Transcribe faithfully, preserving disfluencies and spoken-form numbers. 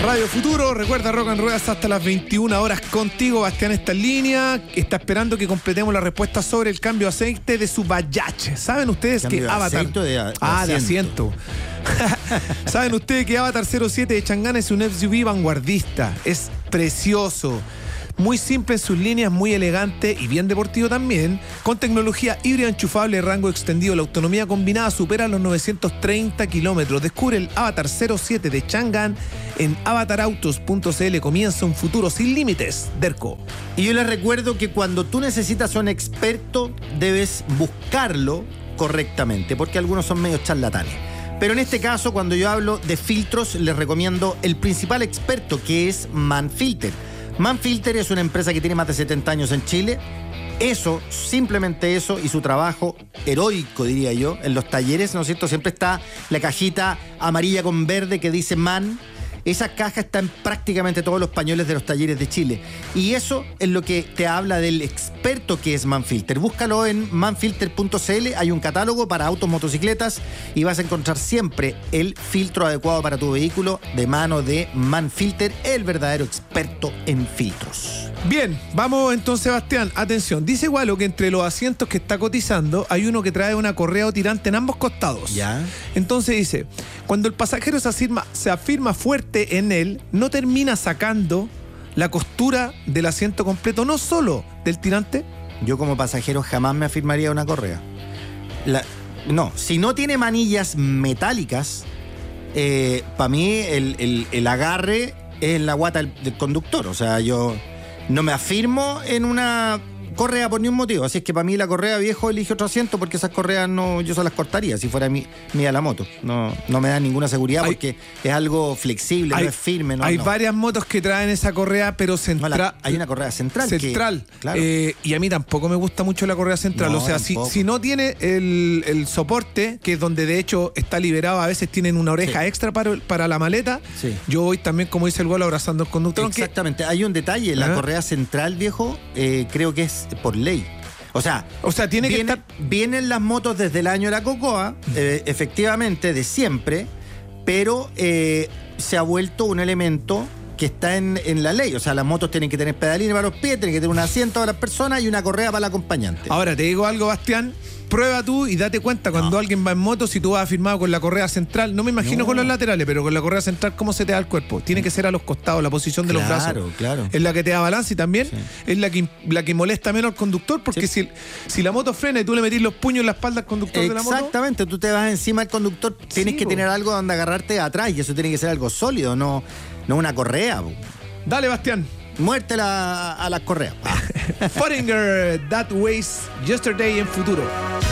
Radio Futuro, recuerda Rock and Ruedas hasta las veintiuna horas contigo. Bastián está en línea, está esperando que completemos la respuesta sobre el cambio de aceite de su Bayache. ¿Saben ustedes que Avatar... De, de ah, de asiento. ¿Saben ustedes que Avatar cero siete de Chang'an es un S U V vanguardista? Es precioso. Muy simple en sus líneas, muy elegante y bien deportivo también. Con tecnología híbrida enchufable, rango extendido, la autonomía combinada supera los novecientos treinta kilómetros. Descubre el Avatar cero siete de Chang'an en avatar autos punto c l. Comienza un futuro sin límites. Derco. Y yo les recuerdo que cuando tú necesitas a un experto, debes buscarlo correctamente, porque algunos son medio charlatanes. Pero en este caso, cuando yo hablo de filtros, les recomiendo el principal experto, que es Manfilter. Manfilter es una empresa que tiene más de setenta años en Chile. Eso, simplemente eso, y su trabajo heroico, diría yo, en los talleres, ¿no es cierto? Siempre está la cajita amarilla con verde que dice Man. Esa caja está en prácticamente todos los pañuelos de los talleres de Chile. Y eso es lo que te habla del experto que es Manfilter. Búscalo en manfilter punto c l. Hay un catálogo para autos, motocicletas, y vas a encontrar siempre el filtro adecuado para tu vehículo de mano de Manfilter, el verdadero experto en filtros. Bien, vamos entonces, Sebastián. Atención, dice Gualo que entre los asientos que está cotizando hay uno que trae una correa o tirante en ambos costados. Ya. Entonces dice, cuando el pasajero se afirma, se afirma fuerte en él, no termina sacando la costura del asiento completo, no solo del tirante. Yo como pasajero jamás me afirmaría una correa. La, no, si no tiene manillas metálicas, eh, para mí el, el, el agarre es en la guata del, del conductor. O sea, yo no me afirmo en una correa por ningún motivo. Así es que para mí la correa, viejo, elige otro asiento, porque esas correas no, yo se las cortaría si fuera mía mi la moto. No, no me da ninguna seguridad, hay, porque es algo flexible, hay, no es firme. No, hay no. varias motos que traen esa correa, pero central. No, la, hay una correa central. Central. Que, claro. Eh, y a mí tampoco me gusta mucho la correa central. No, o sea, si, si no tiene el, el soporte, que es donde de hecho está liberado, a veces tienen una oreja sí. extra para, para la maleta. Sí. Yo voy también, como dice el Gualo, abrazando al conductor. Exactamente. Aunque... hay un detalle. La ¿Ah? correa central, viejo, eh, creo que es por ley. O sea, o sea tiene viene, que estar... vienen las motos desde el año de la Cocoa, eh, efectivamente, de siempre, pero eh, se ha vuelto un elemento que está en, en la ley. O sea, las motos tienen que tener pedalines para los pies, tienen que tener un asiento para las personas y una correa para el acompañante. Ahora, te digo algo, Bastián. Prueba tú y date cuenta cuando no. alguien va en moto, si tú vas afirmado con la correa central, no me imagino no. con los laterales, pero con la correa central, ¿cómo se te da el cuerpo? Tiene que ser a los costados, la posición de claro, los brazos. Claro, claro. Es la que te da balance y también sí. es la que, la que molesta menos al conductor, porque sí. si, si la moto frena y tú le metís los puños en la espalda al conductor de la moto... Exactamente, tú te vas encima del conductor, tienes sí, que bo. tener algo donde agarrarte atrás, y eso tiene que ser algo sólido, no, no una correa. Bo. Dale, Bastián. Muerte la, a las correas. Foreigner, That Ways, Yesterday en Futuro.